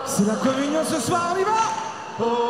C'est la communion ce soir, on y va!